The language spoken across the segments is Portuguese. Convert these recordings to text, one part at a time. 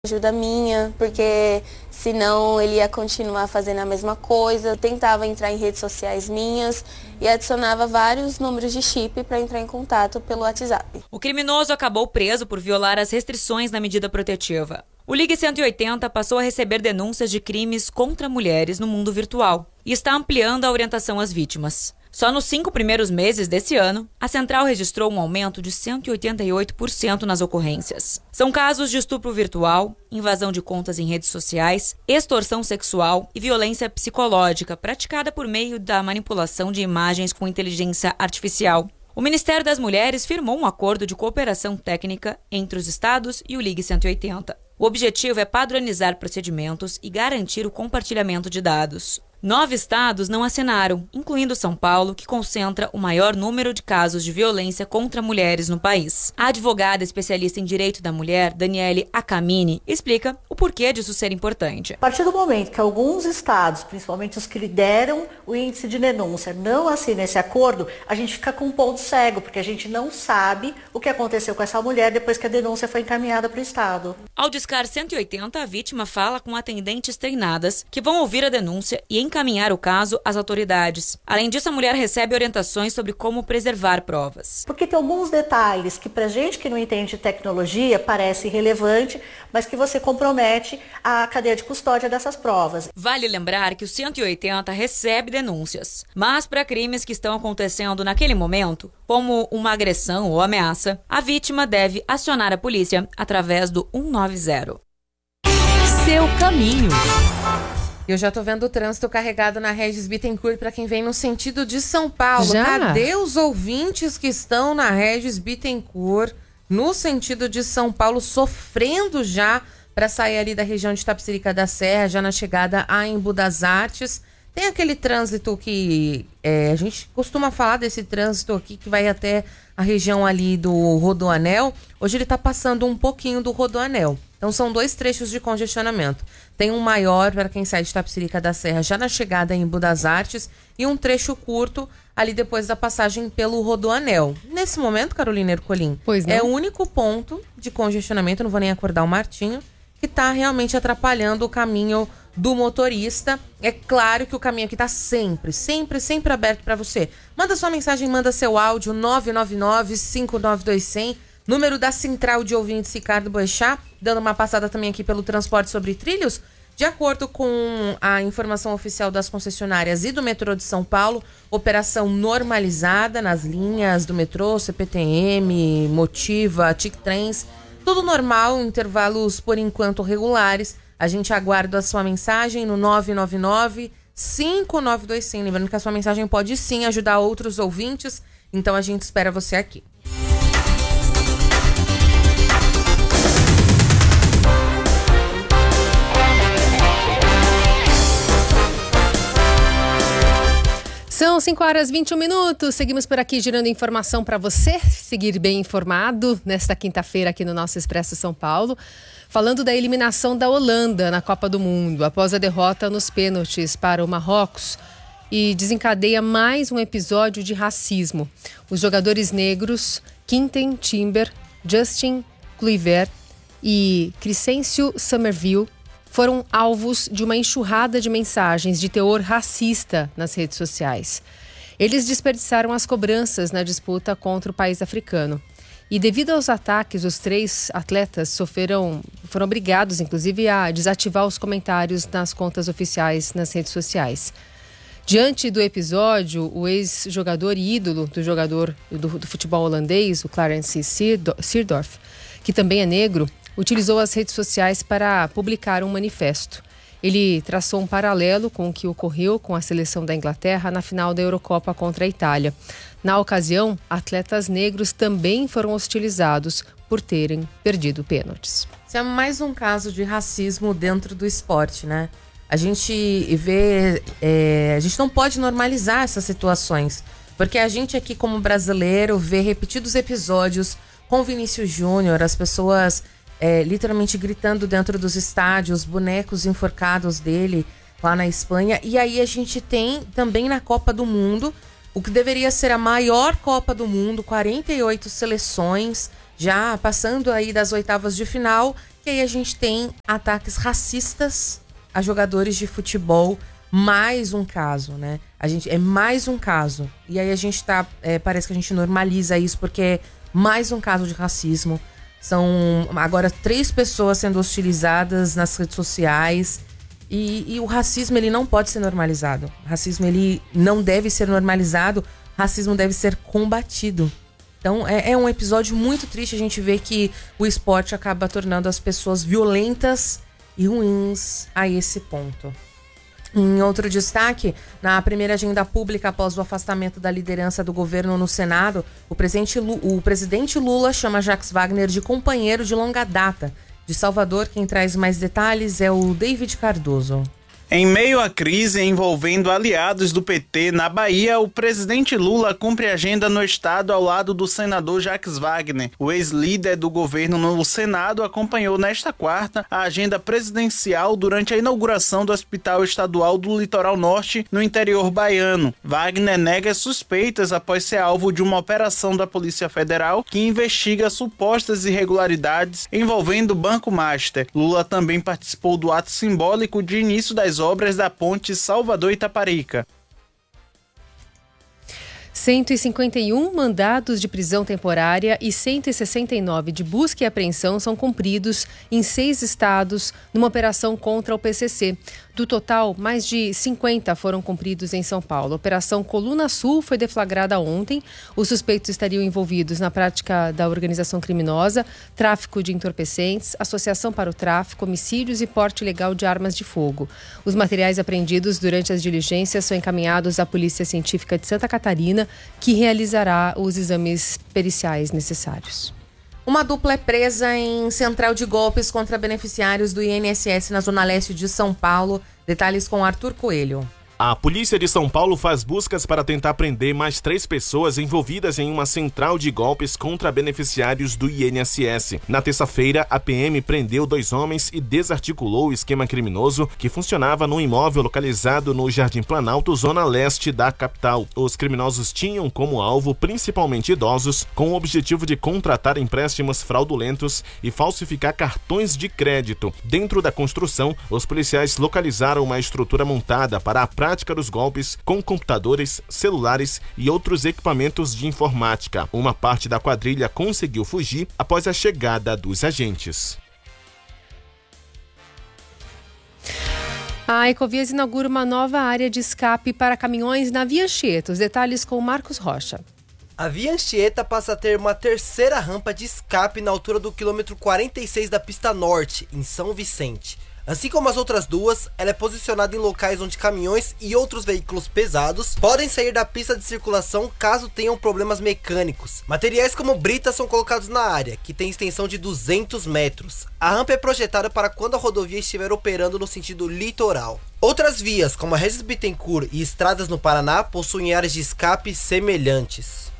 ajuda minha, porque senão ele ia continuar fazendo a mesma coisa. Eu tentava entrar em redes sociais minhas e adicionava vários números de chip para entrar em contato pelo WhatsApp. O criminoso acabou preso por violar as restrições na medida protetiva. O Ligue 180 passou a receber denúncias de crimes contra mulheres no mundo virtual e está ampliando a orientação às vítimas. Só nos 5 primeiros meses desse ano, a central registrou um aumento de 188% nas ocorrências. São casos de estupro virtual, invasão de contas em redes sociais, extorsão sexual e violência psicológica praticada por meio da manipulação de imagens com inteligência artificial. O Ministério das Mulheres firmou um acordo de cooperação técnica entre os estados e o Ligue 180. O objetivo é padronizar procedimentos e garantir o compartilhamento de dados. 9 estados não assinaram, incluindo São Paulo, que concentra o maior número de casos de violência contra mulheres no país. A advogada especialista em direito da mulher, Daniele Acamini, explica o porquê disso ser importante. A partir do momento que alguns estados, principalmente os que lideram o índice de denúncia, não assinam esse acordo, a gente fica com um ponto cego, porque a gente não sabe o que aconteceu com essa mulher depois que a denúncia foi encaminhada para o estado. Ao discar 180, a vítima fala com atendentes treinadas que vão ouvir a denúncia e encaminhar o caso às autoridades. Além disso, a mulher recebe orientações sobre como preservar provas. Porque tem alguns detalhes que pra gente que não entende de tecnologia parece irrelevante, mas que você compromete a cadeia de custódia dessas provas. Vale lembrar que o 180 recebe denúncias, mas para crimes que estão acontecendo naquele momento, como uma agressão ou ameaça, a vítima deve acionar a polícia através do 190. Seu caminho. Eu já tô vendo o trânsito carregado na Regis Bittencourt para quem vem no sentido de São Paulo. Já? Cadê os ouvintes que estão na Regis Bittencourt no sentido de São Paulo, sofrendo já para sair ali da região de Itapecerica da Serra, já na chegada a Embu das Artes? Tem aquele trânsito que a gente costuma falar desse trânsito aqui que vai até a região ali do Rodoanel. Hoje ele está passando um pouquinho do Rodoanel. Então são 2 trechos de congestionamento. Tem um maior para quem sai de Itapecerica da Serra já na chegada em Embu das Artes e um trecho curto ali depois da passagem pelo Rodoanel. Nesse momento, Carolina Ercolim, é o único ponto de congestionamento, não vou nem acordar o Martinho, que está realmente atrapalhando o caminho do motorista. É claro que o caminho aqui está sempre aberto para você. Manda sua mensagem, manda seu áudio, 999-592-100, número da Central de Ouvintes Ricardo Boechat, dando uma passada também aqui pelo transporte sobre trilhos. De acordo com a informação oficial das concessionárias e do metrô de São Paulo, operação normalizada nas linhas do metrô, CPTM, Motiva, TIC-Trens, tudo normal, intervalos por enquanto regulares. A gente aguarda a sua mensagem no 999-592-100. Lembrando que a sua mensagem pode sim ajudar outros ouvintes, então a gente espera você aqui. São 5h21. Seguimos por aqui girando informação para você seguir bem informado nesta quinta-feira aqui no nosso Expresso São Paulo. Falando da eliminação da Holanda na Copa do Mundo, após a derrota nos pênaltis para o Marrocos, e desencadeia mais um episódio de racismo. Os jogadores negros Quinten Timber, Justin Kluivert e Crescencio Somerville foram alvos de uma enxurrada de mensagens de teor racista nas redes sociais. Eles desperdiçaram as cobranças na disputa contra o país africano. E devido aos ataques, os 3 atletas foram obrigados, inclusive, a desativar os comentários nas contas oficiais nas redes sociais. Diante do episódio, o ex-jogador e ídolo do jogador do futebol holandês, o Clarence Seedorf, que também é negro, utilizou as redes sociais para publicar um manifesto. Ele traçou um paralelo com o que ocorreu com a seleção da Inglaterra na final da Eurocopa contra a Itália. Na ocasião, atletas negros também foram hostilizados por terem perdido pênaltis. Isso é mais um caso de racismo dentro do esporte, né? A gente vê... a gente não pode normalizar essas situações, porque a gente aqui como brasileiro vê repetidos episódios com Vinícius Júnior, as pessoas... literalmente gritando dentro dos estádios, bonecos enforcados dele lá na Espanha. E aí a gente tem também na Copa do Mundo, o que deveria ser a maior Copa do Mundo, 48 seleções, já passando aí das oitavas de final, E aí a gente tem ataques racistas a jogadores de futebol. Mais um caso, né? É mais um caso. E aí a gente parece que a gente normaliza isso porque é mais um caso de racismo. São agora 3 pessoas sendo hostilizadas nas redes sociais. E o racismo, ele não pode ser normalizado. O racismo, ele não deve ser normalizado. O racismo deve ser combatido. Então, é um episódio muito triste. A gente vê que o esporte acaba tornando as pessoas violentas e ruins a esse ponto. Em outro destaque, na primeira agenda pública após o afastamento da liderança do governo no Senado, o presidente Lula chama Jacques Wagner de companheiro de longa data. De Salvador, quem traz mais detalhes é o David Cardoso. Em meio à crise envolvendo aliados do PT na Bahia, o presidente Lula cumpre agenda no estado ao lado do senador Jacques Wagner. O ex-líder do governo no Senado acompanhou nesta quarta a agenda presidencial durante a inauguração do Hospital Estadual do Litoral Norte, no interior baiano. Wagner nega suspeitas após ser alvo de uma operação da Polícia Federal que investiga supostas irregularidades envolvendo o Banco Master. Lula também participou do ato simbólico de início das obras da ponte Salvador-Itaparica. 151 mandados de prisão temporária e 169 de busca e apreensão são cumpridos em 6 estados numa operação contra o PCC. Do total, mais de 50 foram cumpridos em São Paulo. A Operação Coluna Sul foi deflagrada ontem. Os suspeitos estariam envolvidos na prática da organização criminosa, tráfico de entorpecentes, associação para o tráfico, homicídios e porte ilegal de armas de fogo. Os materiais apreendidos durante as diligências são encaminhados à Polícia Científica de Santa Catarina, que realizará os exames periciais necessários. Uma dupla é presa em central de golpes contra beneficiários do INSS na Zona Leste de São Paulo. Detalhes com Arthur Coelho. A polícia de São Paulo faz buscas para tentar prender mais 3 pessoas envolvidas em uma central de golpes contra beneficiários do INSS. Na terça-feira, a PM prendeu 2 homens e desarticulou o esquema criminoso que funcionava num imóvel localizado no Jardim Planalto, zona leste da capital. Os criminosos tinham como alvo principalmente idosos, com o objetivo de contratar empréstimos fraudulentos e falsificar cartões de crédito. Dentro da construção, os policiais localizaram uma estrutura montada para a prática dos golpes com computadores, celulares e outros equipamentos de informática. Uma parte da quadrilha conseguiu fugir após a chegada dos agentes. A Ecovias inaugura uma nova área de escape para caminhões na Via Anchieta. Os detalhes com Marcos Rocha. A Via Anchieta passa a ter uma terceira rampa de escape na altura do quilômetro 46 da pista norte, em São Vicente. Assim como as outras duas, ela é posicionada em locais onde caminhões e outros veículos pesados podem sair da pista de circulação caso tenham problemas mecânicos. Materiais como britas são colocados na área, que tem extensão de 200 metros. A rampa é projetada para quando a rodovia estiver operando no sentido litoral. Outras vias, como a Regis Bittencourt e estradas no Paraná, possuem áreas de escape semelhantes.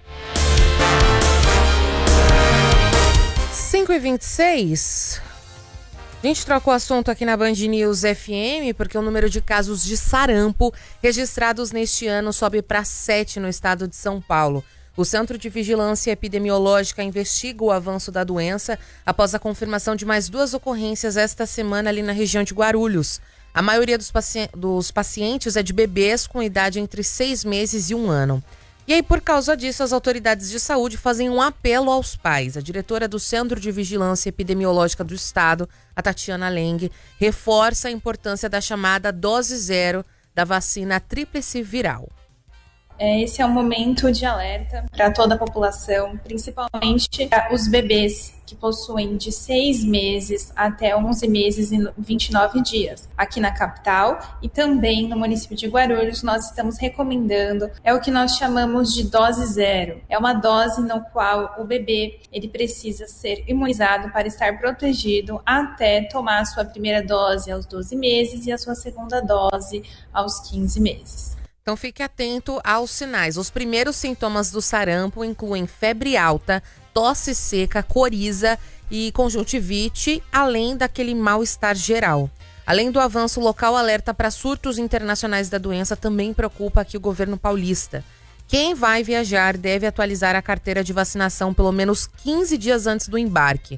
5h26. A gente trocou o assunto aqui na Band News FM porque o número de casos de sarampo registrados neste ano sobe para 7 no estado de São Paulo. O Centro de Vigilância Epidemiológica investiga o avanço da doença após a confirmação de mais 2 ocorrências esta semana ali na região de Guarulhos. A maioria dos pacientes é de bebês com idade entre 6 meses e 1 ano. E aí, por causa disso, as autoridades de saúde fazem um apelo aos pais. A diretora do Centro de Vigilância Epidemiológica do Estado, a Tatiana Leng, reforça a importância da chamada dose 0 da vacina tríplice viral. Esse é um momento de alerta para toda a população, principalmente para os bebês que possuem de 6 meses até 11 meses e 29 dias. Aqui na capital e também no município de Guarulhos, nós estamos recomendando, é o que nós chamamos de dose 0. É uma dose no qual o bebê ele precisa ser imunizado para estar protegido até tomar a sua primeira dose aos 12 meses e a sua segunda dose aos 15 meses. Então fique atento aos sinais. Os primeiros sintomas do sarampo incluem febre alta, tosse seca, coriza e conjuntivite, além daquele mal-estar geral. Além do avanço local, alerta para surtos internacionais da doença também preocupa aqui o governo paulista. Quem vai viajar deve atualizar a carteira de vacinação pelo menos 15 dias antes do embarque.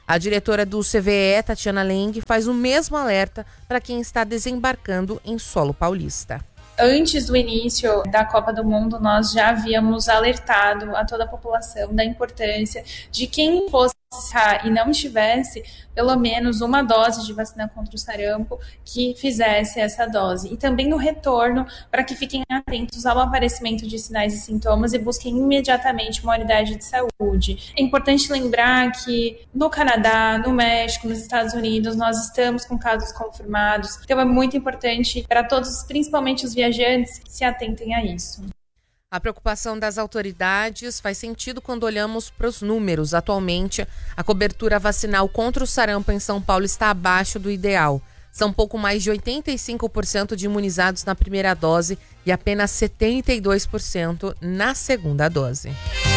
A diretora do CVE, Tatiana Leng, faz o mesmo alerta para quem está desembarcando em solo paulista. Antes do início da Copa do Mundo, nós já havíamos alertado a toda a população da importância de quem fosse e não tivesse pelo menos uma dose de vacina contra o sarampo que fizesse essa dose. E também no retorno, para que fiquem atentos ao aparecimento de sinais e sintomas e busquem imediatamente uma unidade de saúde. É importante lembrar que no Canadá, no México, nos Estados Unidos, nós estamos com casos confirmados. Então é muito importante para todos, principalmente os viajantes, que se atentem a isso. A preocupação das autoridades faz sentido quando olhamos para os números. Atualmente, a cobertura vacinal contra o sarampo em São Paulo está abaixo do ideal. São pouco mais de 85% de imunizados na primeira dose e apenas 72% na segunda dose.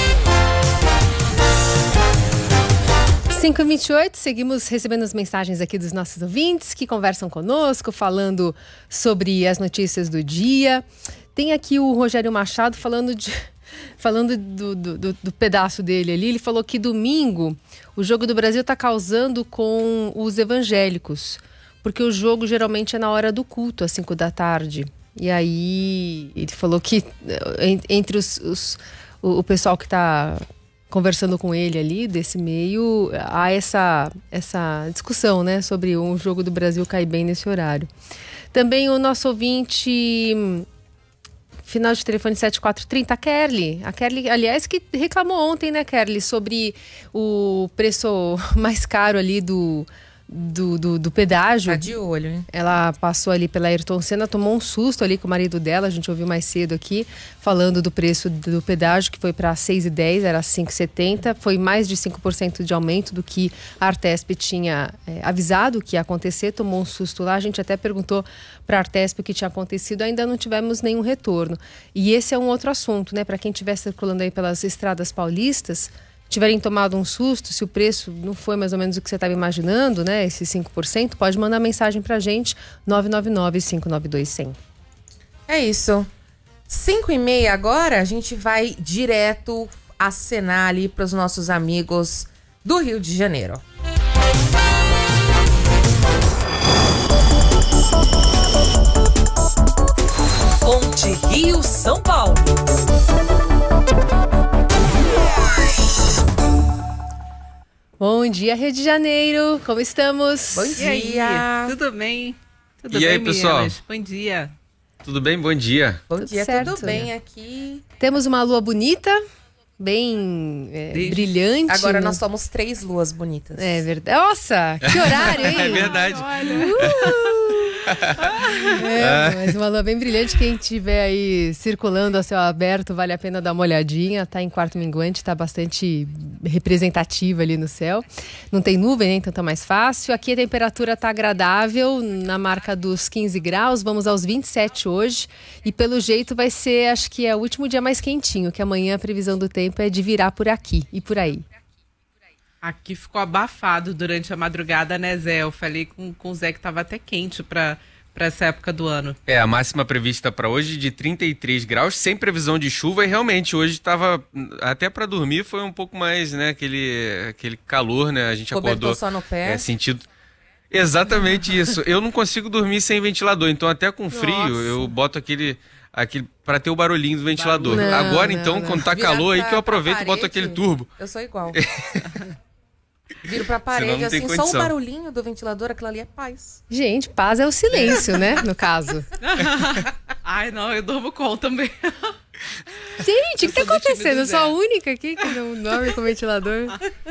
5h28, seguimos recebendo as mensagens aqui dos nossos ouvintes que conversam conosco, falando sobre as notícias do dia. Tem aqui o Rogério Machado falando do pedaço dele ali. Ele falou que domingo o Jogo do Brasil está causando com os evangélicos, porque o jogo geralmente é na hora do culto, às 5 da tarde. E aí ele falou que entre o pessoal que está conversando com ele ali, desse meio, há essa discussão, né, sobre o Jogo do Brasil cair bem nesse horário. Também o nosso ouvinte, final de telefone 7430, a Kerly, aliás, que reclamou ontem, né, Kerly, sobre o preço mais caro ali do pedágio. Tá de olho, hein? Ela passou ali pela Ayrton Senna, tomou um susto ali com o marido dela, a gente ouviu mais cedo aqui, falando do preço do pedágio, que foi para R$ 6,10, era R$ 5,70, foi mais de 5% de aumento do que a Artesp tinha avisado que ia acontecer, tomou um susto lá, a gente até perguntou para a Artesp o que tinha acontecido, ainda não tivemos nenhum retorno. E esse é um outro assunto, né, para quem estiver circulando aí pelas estradas paulistas, tiverem tomado um susto, se o preço não foi mais ou menos o que você estava imaginando, né, esses 5%, pode mandar mensagem pra gente, 999-592-100. É isso. 5h30 agora, a gente vai direto acenar ali para os nossos amigos do Rio de Janeiro. Ponte Rio-São Paulo. Bom dia, Rio de Janeiro. Como estamos? Bom dia. Tudo bem? Tudo e bem, aí, pessoal? meninas? Bom dia. Tudo bem? Bom dia. Bom dia, certo, tudo bem né? aqui. Temos uma lua bonita, bem brilhante. Agora nós somos 3 luas bonitas. É verdade. Nossa, que horário, hein? É verdade. Mas uma lua bem brilhante. Quem estiver aí circulando a céu aberto, vale a pena dar uma olhadinha. Tá em quarto minguante, tá bastante representativa ali no céu. Não tem nuvem, né? Então tá mais fácil. Aqui a temperatura tá agradável, na marca dos 15 graus. Vamos aos 27 hoje. E pelo jeito vai ser, acho que é o último dia mais quentinho, que amanhã a previsão do tempo é de virar por aqui e por aí. Aqui ficou abafado durante a madrugada, né, Zé? Eu falei com o Zé que tava até quente para essa época do ano. A máxima prevista para hoje de 33 graus, sem previsão de chuva, e realmente hoje estava, até para dormir foi um pouco mais, né, aquele calor, né, a gente acordou só no pé. Sentido. Exatamente isso. Eu não consigo dormir sem ventilador, então até com frio eu boto aquele para ter o barulhinho do ventilador. Não, Agora não, então, não. quando tá Vira calor aí pra- que eu aproveito pra e boto parede. aquele turbo. Eu sou igual. Viro pra Senão parede, não tem assim, só o condição. barulhinho do ventilador, aquilo ali é paz. Gente, paz é o silêncio, né? No caso. Ai, não, eu durmo com também. Gente, o que tá Eu sou do time do acontecendo? Eu sou a Zé. única aqui que não dorme com ventilador.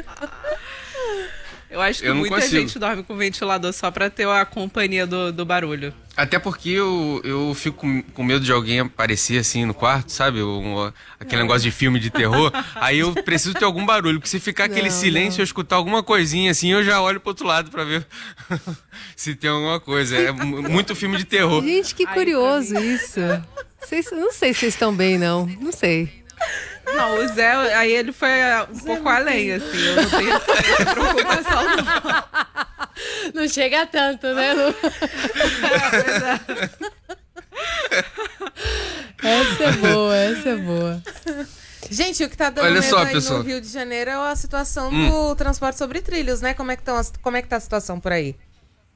Eu acho que Eu não muita consigo. gente dorme com ventilador só pra ter a companhia do barulho. Até porque eu fico com medo de alguém aparecer assim no quarto, sabe? Aquele negócio de filme de terror. Aí eu preciso ter algum barulho, porque se ficar aquele silêncio, eu escutar alguma coisinha assim, eu já olho pro outro lado pra ver se tem alguma coisa. É muito filme de terror. Gente, que curioso isso. Não sei se vocês estão bem, não. Não sei. Não, o Zé, aí ele foi um pouco além, assim. Eu não tenho essa preocupação, não. Não chega tanto, né, Lu? Essa é boa, essa é boa. Gente, o que tá dando Olha medo só, aí pessoal. no Rio de Janeiro é a situação do transporte sobre trilhos, né? Como é que tá a situação por aí?